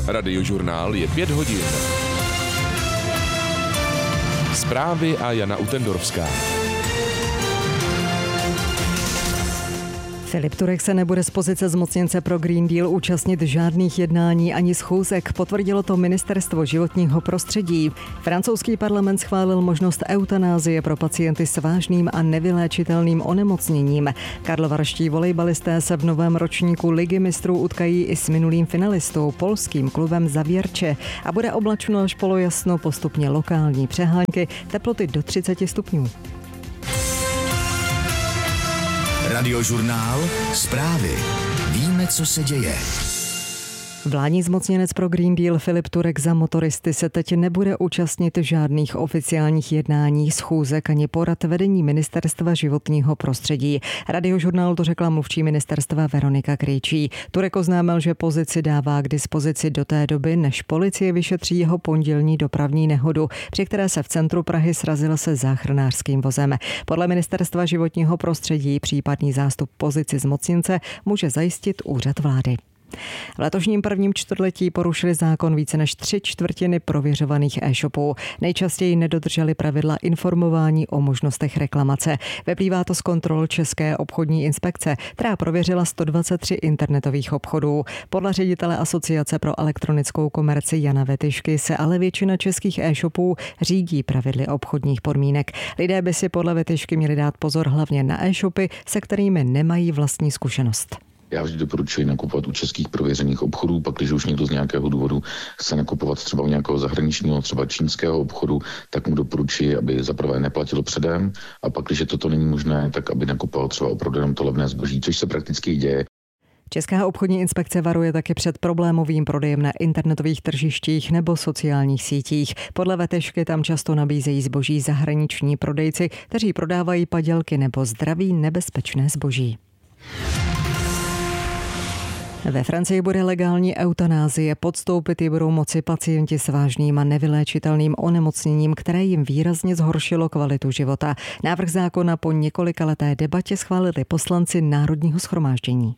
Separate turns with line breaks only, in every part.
Radiožurnál je 5 hodin. Zprávy a Jana Utendorovská.
Filip Turek se nebude z pozice zmocněnce pro Green Deal účastnit žádných jednání ani schůzek, potvrdilo to Ministerstvo životního prostředí. Francouzský parlament schválil možnost eutanázie pro pacienty s vážným a nevyléčitelným onemocněním. Karlovarští volejbalisté se v novém ročníku Ligy mistrů utkají i s minulým finalistou, polským klubem Zawiercie, a bude oblačno až polojasno, postupně lokální přehánky, teploty do 30 stupňů.
Radiožurnál, zprávy. Víme, co se děje.
Vládní zmocněnec pro Green Deal Filip Turek za motoristy se teď nebude účastnit žádných oficiálních jednání, schůzek ani porad vedení Ministerstva životního prostředí. Radiožurnálu to řekla mluvčí ministerstva Veronika Krejčí. Turek oznámil, že pozici dává k dispozici do té doby, než policie vyšetří jeho pondělní dopravní nehodu, při které se v centru Prahy srazil se záchranářským vozem. Podle Ministerstva životního prostředí případný zástup pozici zmocněnce může zajistit úřad vlády. V letošním prvním čtvrtletí porušili zákon více než 3/4 prověřovaných e-shopů. Nejčastěji nedodrželi pravidla informování o možnostech reklamace. Vyplývá to z kontrol České obchodní inspekce, která prověřila 123 internetových obchodů. Podle ředitele Asociace pro elektronickou komerci Jana Vetyšky se ale většina českých e-shopů řídí pravidly obchodních podmínek. Lidé by si podle Vetyšky měli dát pozor hlavně na e-shopy, se kterými nemají vlastní zkušenost.
Já vždy doporučuji nakupovat u českých prověřených obchodů, pak když už někdo z nějakého důvodu chce nakupovat třeba u nějakého zahraničního, třeba čínského obchodu, tak mu doporučuji, aby zaprvé neplatilo předem, a pak když toto není možné, tak aby nakupoval třeba opravdu jenom to levné zboží, což se prakticky děje.
Česká obchodní inspekce varuje taky před problémovým prodejem na internetových tržištích nebo sociálních sítích. Podle Vetyšky tam často nabízejí zboží zahraniční prodejci, kteří prodávají padělky nebo zdraví nebezpečné zboží. Ve Francii bude legální eutanázie, podstoupit ji budou moci pacienti s vážným a nevyléčitelným onemocněním, které jim výrazně zhoršilo kvalitu života. Návrh zákona po několikaleté debatě schválili poslanci Národního shromáždění.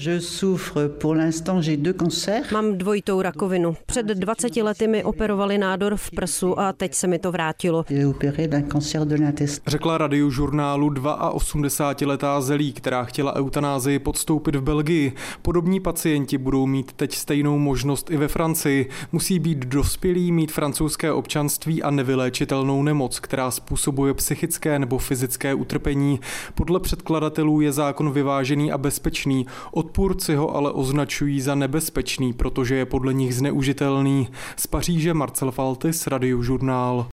Mám dvojitou rakovinu. Před 20 lety mi operovali nádor v prsu a teď se mi to vrátilo.
Řekla Radiožurnálu 82letá Zelí, která chtěla eutanázii podstoupit v Belgii. Podobní pacienti budou mít teď stejnou možnost i ve Francii. Musí být dospělí, mít francouzské občanství a nevyléčitelnou nemoc, která způsobuje psychické nebo fyzické utrpení. Podle předkladatelů je zákon vyvážený a bezpečný. Odpůrci ho ale označují za nebezpečný, protože je podle nich zneužitelný. Z Paříže Marcel Faltis, Radiožurnál.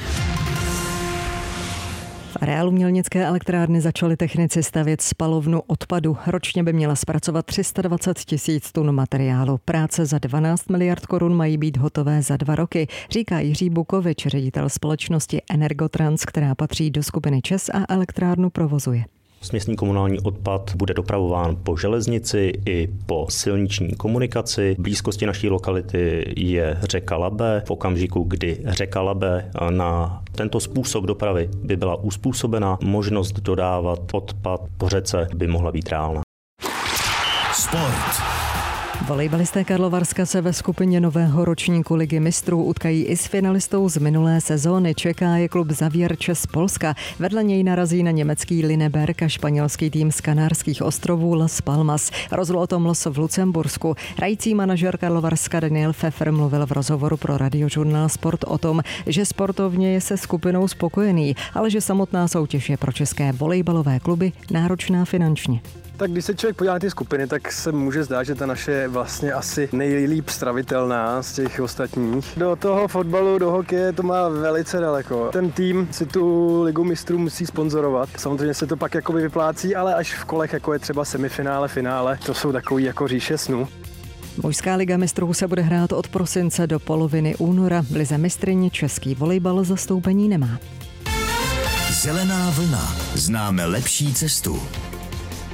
V areálu Mělnické elektrárny začali technici stavět spalovnu odpadu. Ročně by měla zpracovat 320 000 tun materiálu. Práce za 12 miliard korun mají být hotové za 2 roky, říká Jiří Bukovič, ředitel společnosti Energotrans, která patří do skupiny ČEZ a elektrárnu provozuje.
Směsný komunální odpad bude dopravován po železnici i po silniční komunikaci. V blízkosti naší lokality je řeka Labe. V okamžiku, kdy řeka Labe na tento způsob dopravy by byla uspůsobena, možnost dodávat odpad po řece by mohla být reálná.
Sport.
Volejbalisté Karlovarska se ve skupině nového ročníku Ligy mistrů utkají i s finalistou z minulé sezóny. Čeká je klub Zawiercie z Polska. Vedle něj narazí na německý Lineberg a španělský tým z Kanárských ostrovů Las Palmas. Rozhodl o tom los v Lucembursku. Hrající manažer Karlovarska Daniel Pfeffer mluvil v rozhovoru pro Radiožurnál Sport o tom, že sportovně je se skupinou spokojený, ale že samotná soutěž je pro české volejbalové kluby náročná finančně.
Tak když se člověk podívá na ty skupiny, tak se může zdát, že ta naše je vlastně asi nejlíp stravitelná z těch ostatních. Do toho fotbalu, do hokeje to má velice daleko. Ten tým si tu Ligu mistrů musí sponzorovat. Samozřejmě se to pak jakoby vyplácí, ale až v kolech, jako je třeba semifinále, finále, to jsou takový jako říše snů.
Mužská liga mistrů se bude hrát od prosince do poloviny února. V lize mistryň český volejbal zastoupení nemá.
Zelená vlna. Známe lepší cestu.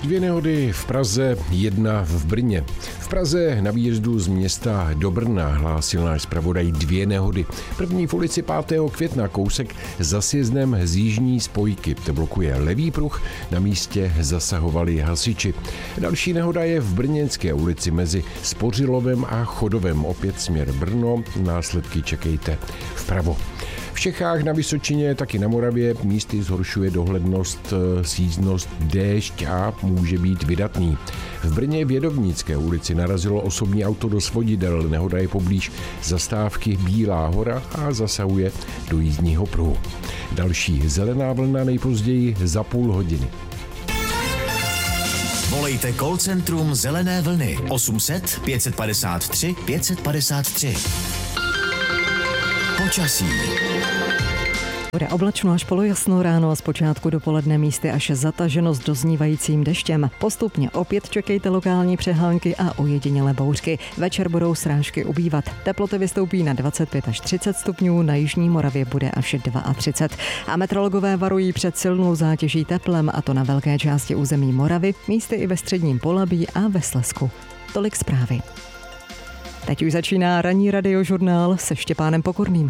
2 nehody v Praze, 1 v Brně. V Praze na výjezdu z města do Brna hlásil náš zpravodaj 2 nehody. První v ulici 5. května, kousek za sjezdem z jižní spojky. To blokuje levý pruh, na místě zasahovali hasiči. Další nehoda je v Brněnské ulici mezi Spořilovem a Chodovem. Opět směr Brno, následky čekejte vpravo. V Čechách na Vysočině, taky na Moravě místy zhoršuje dohlednost, sjízdnost, déšť a může být vydatný. V Brně v Jedovnické ulici narazilo osobní auto do svodidel. Nehoda je poblíž zastávky Bílá hora a zasahuje do jízdního pruhu. Další zelená vlna nejpozději za půl hodiny.
Volejte call centrum Zelené vlny 800 553 553. Počasí.
Bude oblačno až polojasno ráno a zpočátku dopoledne místy až zataženo s doznívajícím deštěm. Postupně opět čekejte lokální přehánky a ojedinělé bouřky. Večer budou srážky ubývat. Teploty vystoupí na 25 až 30 stupňů, na jižní Moravě bude až 32. A meteorologové varují před silnou zátěží teplem, a to na velké části území Moravy, místy i ve středním Polabí a ve Slezsku. Tolik zprávy. Teď už začíná ranní radiožurnál se Štěpánem Pokorným.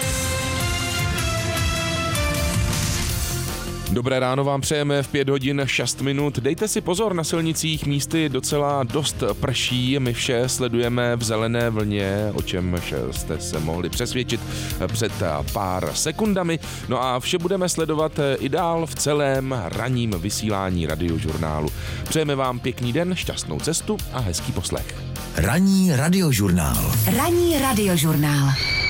Dobré ráno vám přejeme v 5 hodin 6 minut. Dejte si pozor, na silnicích místy docela dost prší. My vše sledujeme v zelené vlně, o čem jste se mohli přesvědčit před pár sekundami. No a vše budeme sledovat i dál v celém ranním vysílání radiožurnálu. Přejeme vám pěkný den, šťastnou cestu a hezký poslech.
Ranní radiožurnál.
Ranní radiožurnál.